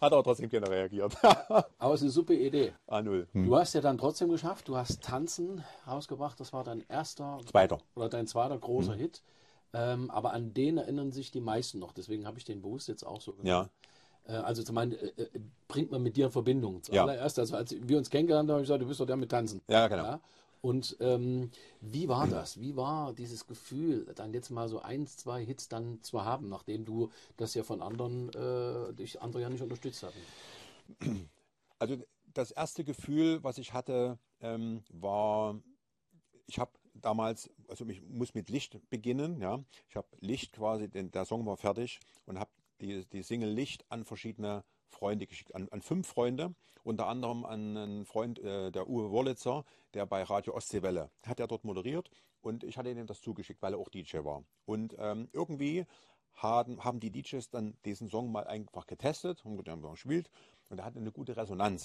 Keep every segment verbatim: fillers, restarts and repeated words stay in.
Hat aber trotzdem keiner reagiert. Aber es ist eine super Idee. A null. Hm. Du hast ja dann trotzdem geschafft, du hast Tanzen rausgebracht, das war dein erster Zweiter. oder dein zweiter großer Hm. Hit. Ähm, aber an den erinnern sich die meisten noch, deswegen habe ich den bewusst jetzt auch so Ja. Äh, also zum einen äh, äh, bringt man mit dir in Verbindung. Ja. Zuallererst, also als wir uns kennengelernt haben, habe ich gesagt, du bist doch der mit Tanzen. Ja, genau. Und ähm, wie war das? Wie war dieses Gefühl, dann jetzt mal so eins, zwei Hits dann zu haben, nachdem du das ja von anderen, äh, dich andere ja nicht unterstützt hatten? Also das erste Gefühl, was ich hatte, ähm, war, ich habe damals, also ich muss mit Licht beginnen, ja. Ich habe Licht quasi, denn der Song war fertig und habe die, die Single Licht an verschiedene Freunde geschickt, an, an fünf Freunde, unter anderem an einen Freund, äh, der Uwe Wurlitzer, der bei Radio Ostseewelle, hat er dort moderiert und ich hatte ihm das zugeschickt, weil er auch D J war. Und ähm, irgendwie haben, haben die D Js dann diesen Song mal einfach getestet und haben gespielt und er hatte eine gute Resonanz.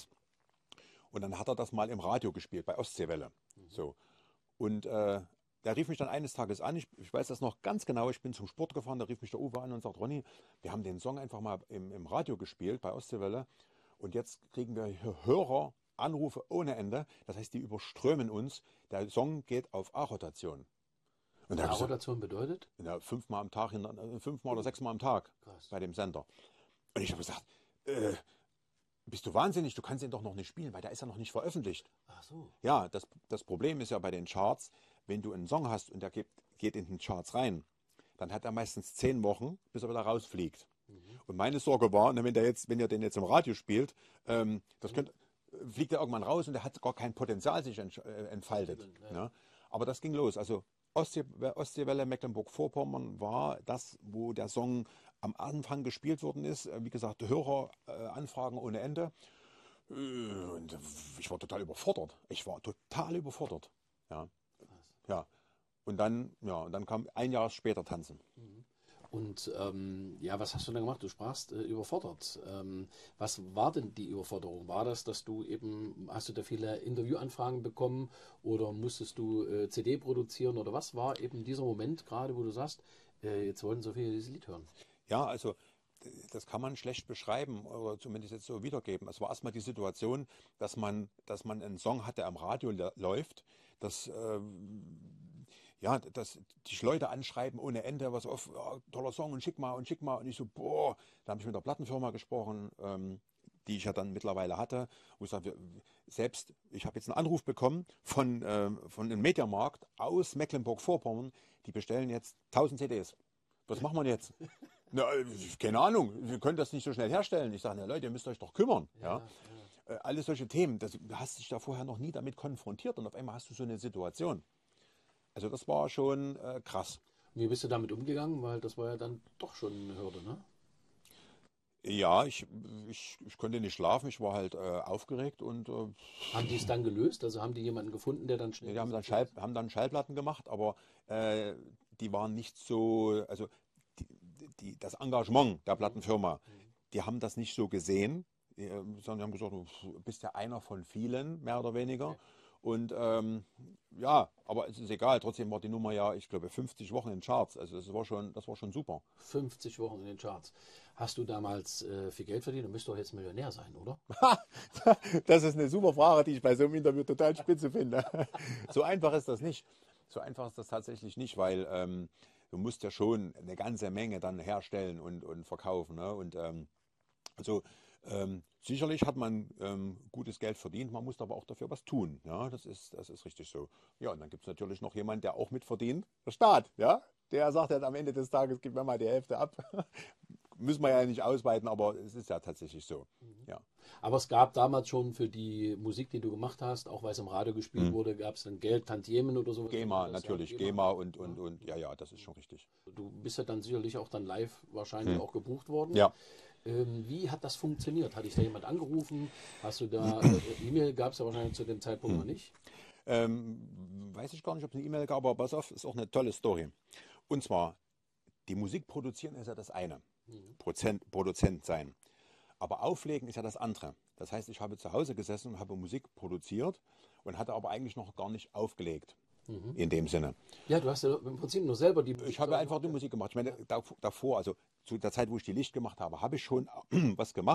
Und dann hat er das mal im Radio gespielt, bei Ostseewelle. Mhm. So. Und äh, der rief mich dann eines Tages an, ich, ich weiß das noch ganz genau, ich bin zum Sport gefahren, da rief mich der Uwe an und sagt, Ronny, wir haben den Song einfach mal im, im Radio gespielt, bei Ostseewelle und jetzt kriegen wir Hörer, Anrufe ohne Ende, das heißt, die überströmen uns, der Song geht auf A-Rotation. Und A-Rotation bedeutet? Ja, fünfmal am Tag, fünfmal oder sechsmal am Tag. Krass. Bei dem Sender. Und ich habe gesagt, äh, bist du wahnsinnig, du kannst ihn doch noch nicht spielen, weil der ist ja noch nicht veröffentlicht. Ach so. Ja, das, das Problem ist ja bei den Charts, wenn du einen Song hast und der geht, geht in den Charts rein, dann hat er meistens zehn Wochen, bis er wieder rausfliegt. Mhm. Und meine Sorge war, wenn der jetzt, wenn ihr den jetzt im Radio spielt, ähm, das könnt, fliegt er irgendwann raus und der hat gar kein Potenzial sich ent, äh, entfaltet. Ja. Ne? Aber das ging los. Also Ostsee, Ostseewelle, Mecklenburg-Vorpommern war das, wo der Song am Anfang gespielt worden ist. Wie gesagt, Höreranfragen äh, ohne Ende. Und ich war total überfordert. Ich war total überfordert. Ja. Ja. Und dann, ja, und dann kam ein Jahr später Tanzen. Und ähm, ja, was hast du denn gemacht? Du sprachst äh, überfordert. Ähm, was war denn die Überforderung? War das, dass du eben, hast du da viele Interviewanfragen bekommen oder musstest du äh, C D produzieren oder was war eben dieser Moment gerade, wo du sagst, äh, jetzt wollen so viele dieses Lied hören? Ja, also das kann man schlecht beschreiben oder zumindest jetzt so wiedergeben. Es war erstmal die Situation, dass man, dass man einen Song hat, der am Radio läuft, dass, äh, ja, dass die Leute anschreiben ohne Ende, was auf, ja, toller Song und schick mal und schick mal. Und ich so, boah, da habe ich mit der Plattenfirma gesprochen, ähm, die ich ja dann mittlerweile hatte, wo ich sage, selbst, ich habe jetzt einen Anruf bekommen von, äh, von einem Mediamarkt aus Mecklenburg-Vorpommern, die bestellen jetzt tausend C Ds. Was machen wir jetzt? Na, keine Ahnung, wir können das nicht so schnell herstellen. Ich sage, na Leute, ihr müsst euch doch kümmern. Ja, ja. Äh, alles solche Themen, das, du hast dich da vorher noch nie damit konfrontiert und auf einmal hast du so eine Situation. Also das war schon äh, krass. Und wie bist du damit umgegangen? Weil das war ja dann doch schon eine Hürde, ne? Ja, ich, ich, ich konnte nicht schlafen, ich war halt äh, aufgeregt und... Äh, haben die es dann gelöst? Also haben die jemanden gefunden, der dann schnell... Die haben dann, Schall, haben dann Schallplatten gemacht, aber äh, die waren nicht so... Also die, die, das Engagement der Plattenfirma, mhm. die haben das nicht so gesehen, die, sondern die haben gesagt, du bist ja einer von vielen, mehr oder weniger. Okay. Und ähm, ja, aber es ist egal, trotzdem war die Nummer ja, ich glaube, fünfzig Wochen in den Charts. Also das war schon, das war schon super. fünfzig Wochen in den Charts. Hast du damals äh, viel Geld verdient? Du müsstest doch jetzt Millionär sein, oder? Das ist eine super Frage, die ich bei so einem Interview total spitze finde. So einfach ist das nicht. So einfach ist das tatsächlich nicht, weil ähm, du musst ja schon eine ganze Menge dann herstellen und, und verkaufen. Ne? Und ähm, also ähm, sicherlich hat man ähm, gutes Geld verdient, man muss aber auch dafür was tun. Ja, das ist, das ist richtig so. Ja, und dann gibt es natürlich noch jemanden, der auch mitverdient, der Staat. Ja, der sagt dann am Ende des Tages, gib mir mal die Hälfte ab. Müssen wir ja nicht ausweiten, aber es ist ja tatsächlich so. Mhm. Ja. Aber es gab damals schon für die Musik, die du gemacht hast, auch weil es im Radio gespielt mhm. wurde, gab es dann Geld, Tantiemen oder so? GEMA, natürlich, GEMA, GEMA und, und, ja. und ja, ja, das ist schon richtig. Du bist ja dann sicherlich auch dann live wahrscheinlich mhm. auch gebucht worden. Ja. Ähm, wie hat das funktioniert? Hat dich da jemand angerufen? Hast du da, äh, E-Mail gab es ja wahrscheinlich zu dem Zeitpunkt mhm. noch nicht? Ähm, weiß ich gar nicht, ob es eine E-Mail gab, aber pass auf, ist auch eine tolle Story. Und zwar, die Musik produzieren ist ja das eine. Prozent, Produzent sein. Aber auflegen ist ja das andere. Das heißt, ich habe zu Hause gesessen und habe Musik produziert und hatte aber eigentlich noch gar nicht aufgelegt. Mhm. In dem Sinne. Ja, du hast ja im Prinzip nur selber die Musik Ich habe einfach die Musik gemacht. Ich meine, davor, also zu der Zeit, wo ich die Licht gemacht habe, habe ich schon was gemacht.